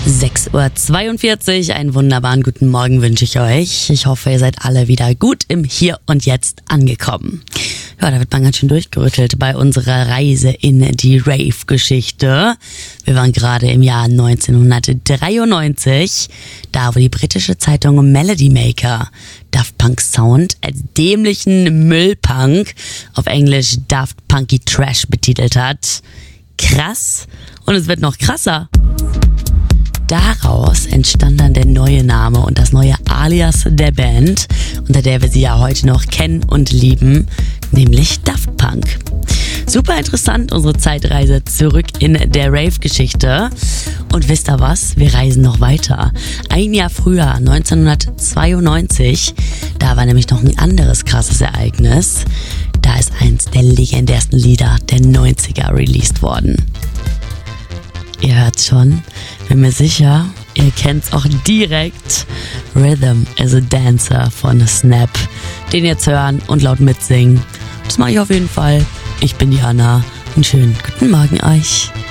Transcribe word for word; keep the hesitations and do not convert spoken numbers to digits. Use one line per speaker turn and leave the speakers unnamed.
sechs Uhr zweiundvierzig, einen wunderbaren guten Morgen wünsche ich euch. Ich hoffe, ihr seid alle wieder gut im Hier und Jetzt angekommen. Ja, da wird man ganz schön durchgerüttelt bei unserer Reise in die Rave-Geschichte. Wir waren gerade im Jahr neunzehnhundertdreiundneunzig, da wo die britische Zeitung Melody Maker Daft Punk Sound als dämlichen Müllpunk, auf Englisch Daft Punky Trash, betitelt hat. Krass. Und es wird noch krasser. Daraus entstand dann der neue Name und das neue Alias der Band, unter der wir sie ja heute noch kennen und lieben, nämlich Daft Punk. Super interessant, unsere Zeitreise zurück in der Rave-Geschichte. Und wisst ihr was? Wir reisen noch weiter. Ein Jahr früher, neunzehnhundertzweiundneunzig, da war nämlich noch ein anderes krasses Ereignis. Da ist eins der legendärsten Lieder der neunziger released worden. Ihr hört's schon, bin mir sicher, ihr kennt's auch direkt. Rhythm is a Dancer von Snap. Den jetzt hören und laut mitsingen. Das mache ich auf jeden Fall. Ich bin Diana. Einen schönen guten Morgen euch.